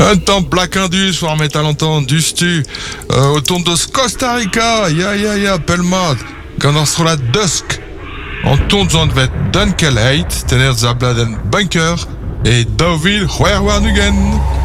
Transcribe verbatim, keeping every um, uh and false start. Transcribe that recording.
Un temps Black Indus, for metal entend du stu, euh, au tour de Costa Rica, ya ya ya, Pelmat, quand on sera la Dusk, en tourne zon vet Dunkel Hate, tener Zabladen Bunker, et Deauville, Huerwanugen.